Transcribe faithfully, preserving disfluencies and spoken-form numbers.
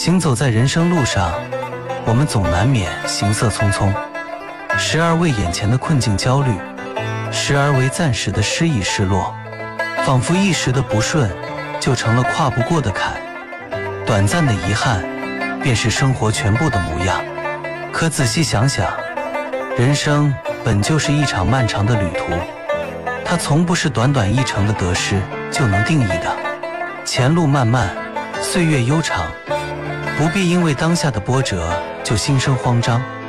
行走在人生路上，我们总难免行色匆匆，时而为眼前的困境焦虑，时而为暂时的失意失落，仿佛一时的不顺就成了跨不过的坎，短暂的遗憾便是生活全部的模样。可仔细想想，人生本就是一场漫长的旅途，它从不是短短一程的得失就能定义的。前路漫漫，岁月悠长，不必因为当下的波折就心生慌张。